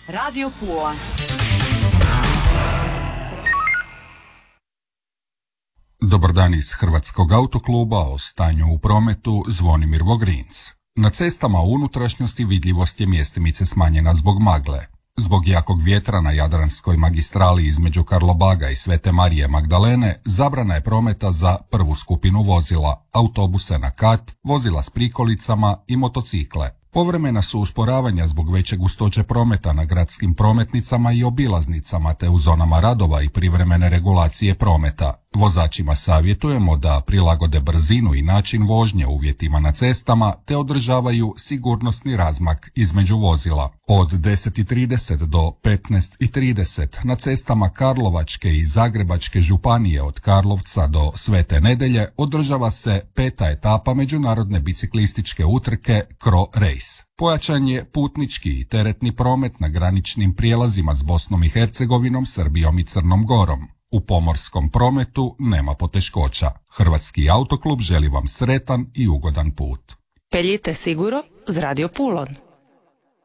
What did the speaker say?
Radio Pula. Dobar dan iz Hrvatskog autokluba, o stanju u prometu Zvonimir Vogrinc. Na cestama u unutrašnjosti vidljivost je mjestimice smanjena zbog magle. Zbog jakog vjetra na Jadranskoj magistrali između Karlobaga i Svete Marije Magdalene zabrana je prometa za prvu skupinu vozila, autobuse na kat, vozila s prikolicama i motocikle. Povremena su usporavanja zbog veće gustoće prometa na gradskim prometnicama i obilaznicama te u zonama radova i privremene regulacije prometa. Vozačima savjetujemo da prilagode brzinu i način vožnje uvjetima na cestama te održavaju sigurnosni razmak između vozila. Od 10:30 do 15:30 na cestama Karlovačke i Zagrebačke županije od Karlovca do Svete Nedelje održava se 5. etapa međunarodne biciklističke utrke Cro Race. Pojačan je putnički i teretni promet na graničnim prijelazima s Bosnom i Hercegovinom, Srbijom i Crnom Gorom. U pomorskom prometu nema poteškoća. Hrvatski autoklub želi vam sretan i ugodan put. Peljite siguro z Radio Pulon.